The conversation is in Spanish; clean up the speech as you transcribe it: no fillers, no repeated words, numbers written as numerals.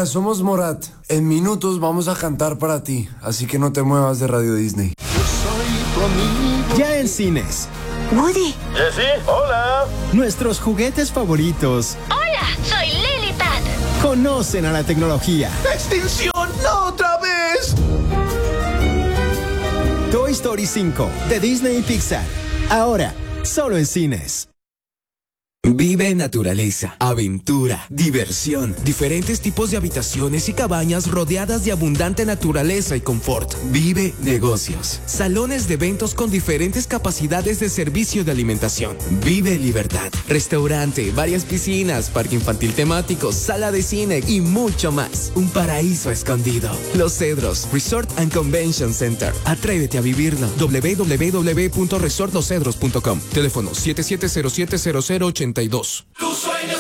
Hola, somos Morat. En minutos vamos a cantar para ti, así que no te muevas de Radio Disney. Ya en cines. Woody. Jessie, hola. Nuestros juguetes favoritos. Hola, soy Lilipad. Conocen a la tecnología. ¡Extinción! ¡No otra vez! Toy Story 5 de Disney y Pixar. Ahora, solo en cines. Vive naturaleza, aventura, diversión, diferentes tipos de habitaciones y cabañas rodeadas de abundante naturaleza y confort. Vive negocios, salones de eventos con diferentes capacidades de servicio de alimentación. Vive libertad, restaurante, varias piscinas, parque infantil temático, sala de cine y mucho más. Un paraíso escondido. Los Cedros, Resort and Convention Center. Atrévete a vivirlo. www.resortlosedros.com. Teléfono 7707008082. Tus sueños